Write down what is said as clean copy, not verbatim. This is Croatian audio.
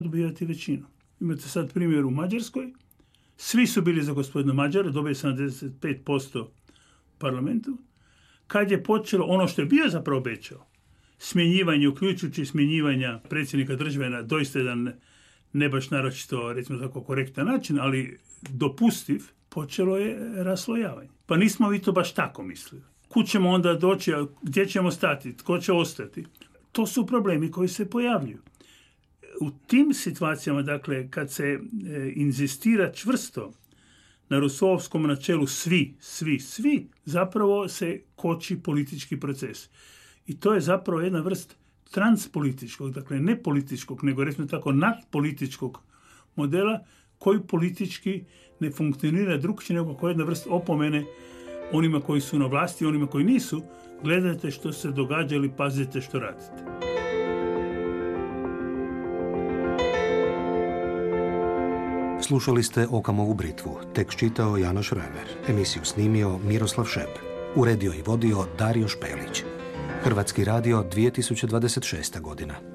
dobivati većinu. Imate sad primjer u Mađarskoj. Svi su bili za gospodina Mađara, dobio 75% u parlamentu. Kad je počelo ono što je bio zapravo obećao, smjenjivanje, uključujući smjenjivanja predsjednika države na doista jedan ne baš naročito, recimo tako, korektan način, ali dopustiv, počelo je raslojavanje. Pa nismo vi to baš tako mislili. Kud ćemo onda doći, gdje ćemo stati, tko će ostati? To su problemi koji se pojavljuju. U tim situacijama, dakle, kad se inzistira čvrsto na Rousseauovskom načelu svi, zapravo se koči politički proces. I to je zapravo jedna vrst transpolitičkog, dakle ne političkog, nego recimo tako nadpolitičkog modela koji politički ne funkcionira drugčije nego kao jedna vrst opomene onima koji su na vlasti i onima koji nisu. Gledajte što se događa ili pazite što radite. Slušali ste Okamovu britvu, tekst čitao Janoš Römer, emisiju snimio Miroslav Šep, uredio i vodio Dario Špelić. Hrvatski radio 2026. godina.